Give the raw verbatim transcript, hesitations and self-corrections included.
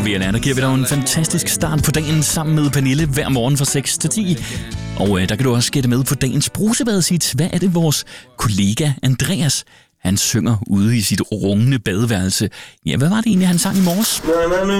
V L R, der giver vi dig en fantastisk start på dagen sammen med Pernille hver morgen fra seks til ti. Og øh, der kan du også gætte med på dagens brusebadshit. Hvad er det, vores kollega Andreas, han synger ude i sit rungende badeværelse? Ja, hvad var det egentlig, han sang i morges?